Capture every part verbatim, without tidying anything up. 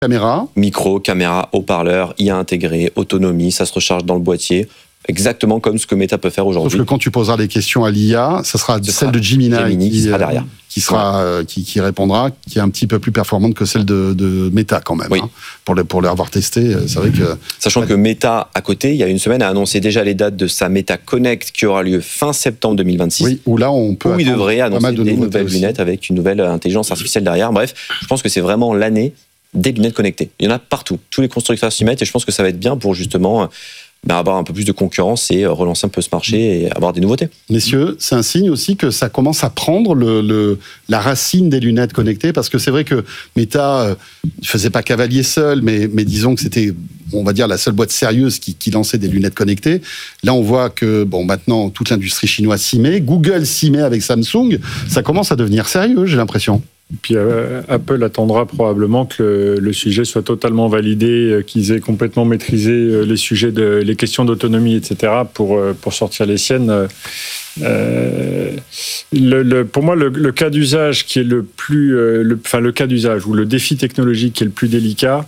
Caméra. Micro, caméra, haut-parleur, I A intégré, autonomie, ça se recharge dans le boîtier. Exactement comme ce que Meta peut faire aujourd'hui. Sauf que quand tu poseras des questions à l'I A, ça sera ce celle sera de Gemini, Gemini qui, qui sera derrière. Qui, sera, euh, qui, qui répondra, qui est un petit peu plus performante que celle de, de Meta quand même. Oui. Hein, pour, les, pour les avoir testés, c'est vrai que... Sachant que Meta, à côté, il y a une semaine, a annoncé déjà les dates de sa Meta Connect qui aura lieu fin septembre deux mille vingt-six. Oui, où là, on peut où il devrait annoncer de des nouvelles aussi. lunettes avec une nouvelle intelligence artificielle derrière. Bref, je pense que c'est vraiment l'année des lunettes connectées. Il y en a partout. Tous les constructeurs s'y mettent et je pense que ça va être bien pour justement... Ben, avoir un peu plus de concurrence et relancer un peu ce marché et avoir des nouveautés. Messieurs, c'est un signe aussi que ça commence à prendre le, le, la racine des lunettes connectées, parce que c'est vrai que Meta ne euh, faisait pas cavalier seul, mais, mais disons que c'était, on va dire, la seule boîte sérieuse qui, qui lançait des lunettes connectées. Là, on voit que bon, maintenant, toute l'industrie chinoise s'y met, Google s'y met avec Samsung, ça commence à devenir sérieux, j'ai l'impression. Puis euh, Apple attendra probablement que le, le sujet soit totalement validé, euh, qu'ils aient complètement maîtrisé euh, les sujets, de, les questions d'autonomie, et cetera, pour, euh, pour sortir les siennes. Euh, le, le, pour moi, le, le cas d'usage qui est le plus, euh, le, enfin le cas d'usage ou le défi technologique qui est le plus délicat,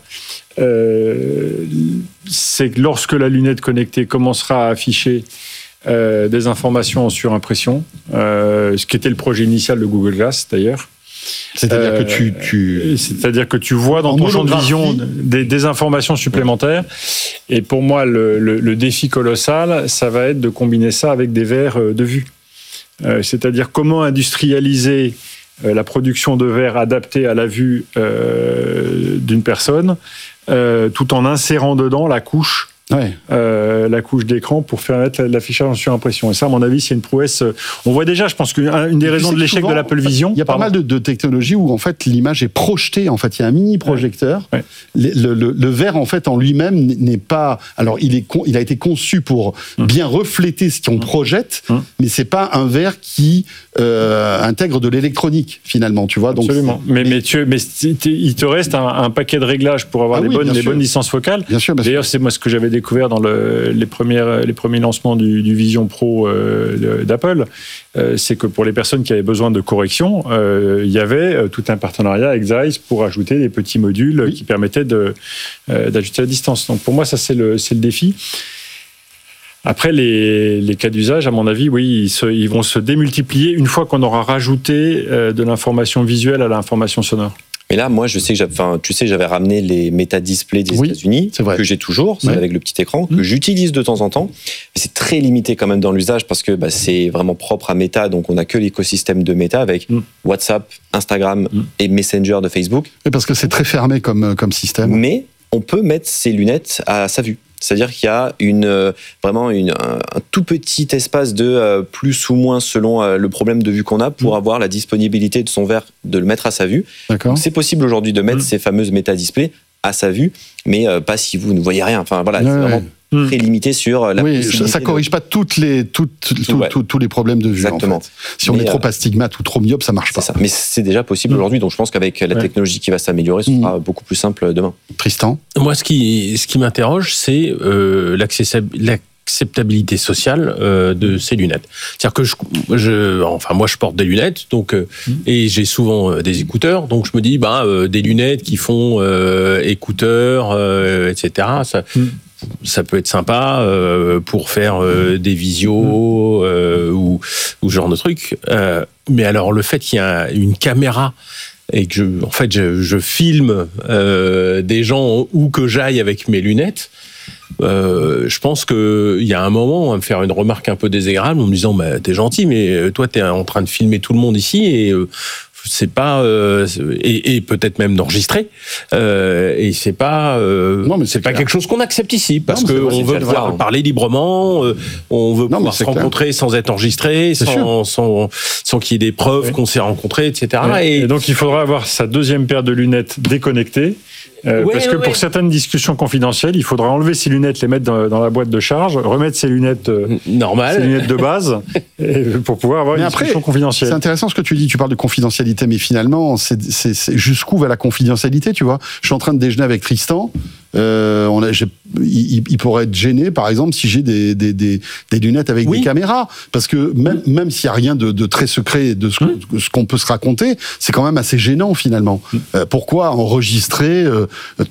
euh, c'est que lorsque la lunette connectée commencera à afficher euh, des informations en surimpression, euh, ce qui était le projet initial de Google Glass d'ailleurs. C'est-à-dire euh, que tu, tu... C'est-à-dire que tu vois dans en ton champ de vision des, des informations supplémentaires. Et pour moi, le, le, le défi colossal, ça va être de combiner ça avec des verres de vue. Euh, c'est-à-dire comment industrialiser euh, la production de verres adaptés à la vue euh, d'une personne, euh, tout en insérant dedans la couche. Ouais. Euh, la couche d'écran pour faire mettre l'affichage en surimpression. Et ça, à mon avis, c'est une prouesse. On voit déjà, je pense qu'une des raisons de l'échec souvent, de l'Apple Vision. Il y a pas mal de, de technologies où en fait l'image est projetée. En fait, il y a un mini projecteur. Ouais. Ouais. Le, le, le verre en fait en lui-même n'est pas. Alors, il est, il a été conçu pour mmh. bien refléter ce qu'on mmh. projette, mmh. mais c'est pas un verre qui euh, intègre de l'électronique finalement. Tu vois. Donc, absolument. Mais, mais, tu, mais il te reste un, un paquet de réglages pour avoir ah les, oui, bonnes, les bonnes distances focales. Bien sûr. Bien D'ailleurs, c'est moi ce que j'avais découvert dans le, les, premières, les premiers lancements du, du Vision Pro euh, d'Apple, euh, c'est que pour les personnes qui avaient besoin de correction, euh, il y avait euh, tout un partenariat avec Zeiss pour ajouter des petits modules oui. qui permettaient de, euh, d'ajuster la distance. Donc pour moi, ça c'est le, c'est le défi. Après, les, les cas d'usage, à mon avis, oui, ils, se, ils vont se démultiplier une fois qu'on aura rajouté euh, de l'information visuelle à l'information sonore. Mais là, moi, je sais que j'avais, enfin, tu sais, j'avais ramené les Meta Display des oui, États-Unis que j'ai toujours, c'est ouais. avec le petit écran que mmh. j'utilise de temps en temps. Mais c'est très limité quand même dans l'usage parce que bah, c'est vraiment propre à Meta, donc on n'a que l'écosystème de Meta avec mmh. WhatsApp, Instagram mmh. et Messenger de Facebook. Oui, parce que c'est très fermé comme comme système. Mais on peut mettre ses lunettes à sa vue. C'est-à-dire qu'il y a une, euh, vraiment une, un, un tout petit espace de euh, plus ou moins selon euh, le problème de vue qu'on a pour mmh. avoir la disponibilité de son verre, de le mettre à sa vue. Donc, c'est possible aujourd'hui de mettre mmh. ces fameuses Meta-Display à sa vue, mais euh, pas si vous ne voyez rien. Enfin voilà, ouais, c'est vraiment ouais. très limité sur la oui, possibilité. Ça ne corrige de... pas toutes les, toutes, tout, tout, ouais. tout, tous les problèmes de vue. Exactement. En fait. Si on mais est trop euh, astigmate ou trop myope, ça ne marche pas. Ça. Mais c'est déjà possible mmh. aujourd'hui, donc je pense qu'avec la ouais. technologie qui va s'améliorer, ce sera mmh. beaucoup plus simple demain. Tristan ? Moi, ce qui, ce qui m'interroge, c'est euh, l'accessibilité. acceptabilité sociale euh, de ces lunettes. C'est-à-dire que je, je, enfin moi je porte des lunettes, donc euh, mmh. et j'ai souvent euh, des écouteurs, donc je me dis bah euh, des lunettes qui font euh, écouteurs, euh, et cetera. Ça, mmh. ça peut être sympa euh, pour faire euh, des visios euh, ou ou ce genre de trucs. Euh, mais alors le fait qu'il y a une caméra et que je, en fait je, je filme euh, des gens où que j'aille avec mes lunettes. Euh, je pense qu'il y a un moment, on va me faire une remarque un peu désagréable en me disant bah, « t'es gentil, mais toi, t'es en train de filmer tout le monde ici et euh, c'est pas... Euh, et, et peut-être même d'enregistrer. Euh, et c'est pas, euh, non, mais c'est, c'est pas quelque chose qu'on accepte ici parce non, qu'on veut pouvoir clair. parler librement, euh, on veut non, pouvoir se rencontrer clair. sans être enregistré, sans, sans, sans qu'il y ait des preuves oui. qu'on s'est rencontrés, et cetera. Oui. Et, et donc, il faudra avoir sa deuxième paire de lunettes déconnectées. Euh, ouais, parce que ouais, pour ouais. certaines discussions confidentielles, il faudra enlever ses lunettes, les mettre dans, dans la boîte de charge, remettre ses lunettes euh, normales, ses lunettes de base, et, pour pouvoir avoir mais une après, discussion confidentielle. C'est intéressant ce que tu dis. Tu parles de confidentialité, mais finalement, c'est, c'est, c'est jusqu'où va la confidentialité, tu vois ? Je suis en train de déjeuner avec Tristan. Euh, on a, j'ai, il, il pourrait être gêné, par exemple, si j'ai des, des, des, des lunettes avec oui. des caméras. Parce que même, même s'il n'y a rien de, de très secret de ce, mmh. ce qu'on peut se raconter, c'est quand même assez gênant, finalement. Mmh. Euh, pourquoi enregistrer euh,